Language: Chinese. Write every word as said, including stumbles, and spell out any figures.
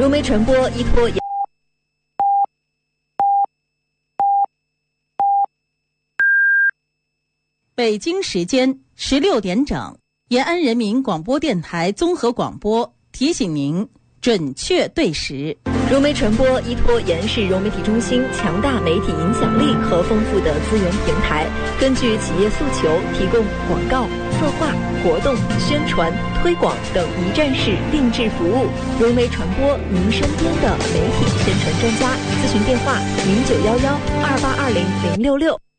融媒传播依托。 北京时间十六点整，延安人民广播电台综合广播提醒您准确对时。 融媒传播依托延安市融媒体中心强大媒体影响力和丰富的资源平台，根据企业诉求，提供广告、策划、活动、宣传、推广等一站式定制服务。融媒传播，您身边的媒体宣传专家。咨询电话：零九幺幺二八二零零六六。